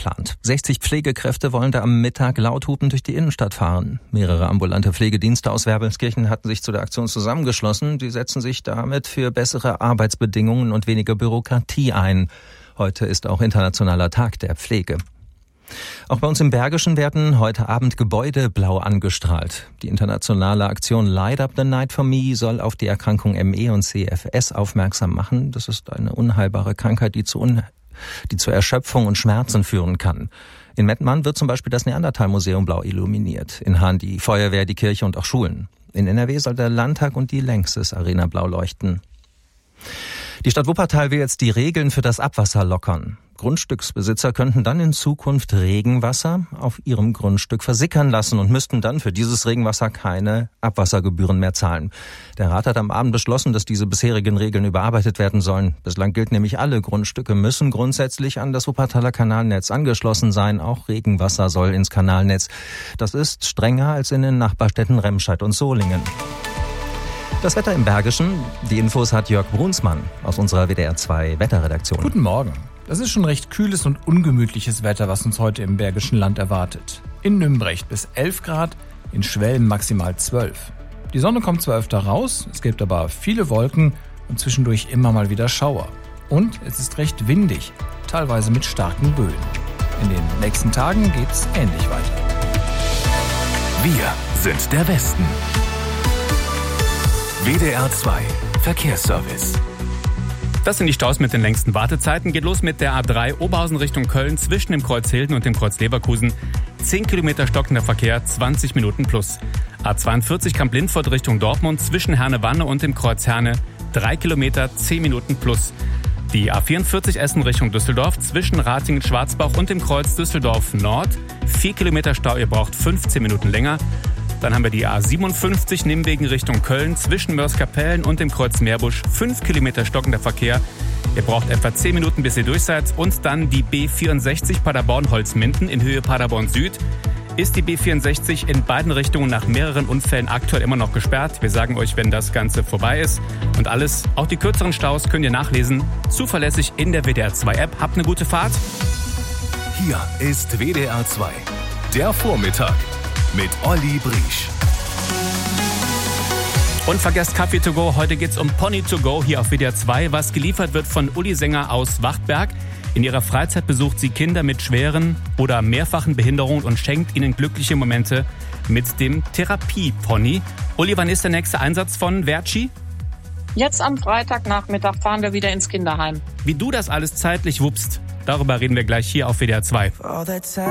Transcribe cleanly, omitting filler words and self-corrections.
geplant. 60 Pflegekräfte wollen da am Mittag lauthupen durch die Innenstadt fahren. Mehrere ambulante Pflegedienste aus Wermelskirchen hatten sich zu der Aktion zusammengeschlossen. Die setzen sich damit für bessere Arbeitsbedingungen und weniger Bürokratie ein. Heute ist auch Internationaler Tag der Pflege. Auch bei uns im Bergischen werden heute Abend Gebäude blau angestrahlt. Die internationale Aktion Light Up the Night for Me soll auf die Erkrankung ME und CFS aufmerksam machen. Das ist eine unheilbare Krankheit, die zu Erschöpfung und Schmerzen führen kann. In Mettmann wird zum Beispiel das Neandertal-Museum blau illuminiert. In Hahn die Feuerwehr, die Kirche und auch Schulen. In NRW soll der Landtag und die Längstes Arena blau leuchten. Die Stadt Wuppertal will jetzt die Regeln für das Abwasser lockern. Grundstücksbesitzer könnten dann in Zukunft Regenwasser auf ihrem Grundstück versickern lassen und müssten dann für dieses Regenwasser keine Abwassergebühren mehr zahlen. Der Rat hat am Abend beschlossen, dass diese bisherigen Regeln überarbeitet werden sollen. Bislang gilt nämlich, alle Grundstücke müssen grundsätzlich an das Wuppertaler Kanalnetz angeschlossen sein. Auch Regenwasser soll ins Kanalnetz. Das ist strenger als in den Nachbarstädten Remscheid und Solingen. Das Wetter im Bergischen. Die Infos hat Jörg Brunsmann aus unserer WDR 2 Wetterredaktion. Guten Morgen. Das ist schon recht kühles und ungemütliches Wetter, was uns heute im Bergischen Land erwartet. In Nümbrecht bis 11 Grad, in Schwelm maximal 12. Die Sonne kommt zwar öfter raus, es gibt aber viele Wolken und zwischendurch immer mal wieder Schauer. Und es ist recht windig, teilweise mit starken Böen. In den nächsten Tagen geht's ähnlich weiter. Wir sind der Westen. WDR 2 Verkehrsservice. Das sind die Staus mit den längsten Wartezeiten. Geht los mit der A3 Oberhausen Richtung Köln zwischen dem Kreuz Hilden und dem Kreuz Leverkusen. 10 Kilometer stockender Verkehr, 20 Minuten plus. A42 Kamp-Lindfort Richtung Dortmund zwischen Herne-Wanne und dem Kreuz Herne. 3 Kilometer, 10 Minuten plus. Die A44 Essen Richtung Düsseldorf zwischen Ratingen-Schwarzbach und dem Kreuz Düsseldorf Nord. 4 Kilometer Stau, ihr braucht 15 Minuten länger. Dann haben wir die A57 Nimwegen Richtung Köln zwischen Mörs-Kapellen und dem Kreuz Meerbusch. 5 Kilometer stockender Verkehr. Ihr braucht etwa 10 Minuten, bis ihr durch seid. Und dann die B64 Paderborn-Holzminden in Höhe Paderborn Süd. Ist die B64 in beiden Richtungen nach mehreren Unfällen aktuell immer noch gesperrt. Wir sagen euch, wenn das Ganze vorbei ist. Und alles, auch die kürzeren Staus, könnt ihr nachlesen. Zuverlässig in der WDR 2 App. Habt eine gute Fahrt. Hier ist WDR 2, der Vormittag. Mit Olli Briesch. Und vergesst Kaffee to go. Heute geht's um Pony to go hier auf WDR 2, was geliefert wird von Uli Sänger aus Wachtberg. In ihrer Freizeit besucht sie Kinder mit schweren oder mehrfachen Behinderungen und schenkt ihnen glückliche Momente mit dem Therapie-Pony. Uli, wann ist der nächste Einsatz von Verci? Jetzt am Freitagnachmittag fahren wir wieder ins Kinderheim. Wie du das alles zeitlich wuppst, darüber reden wir gleich hier auf WDR 2.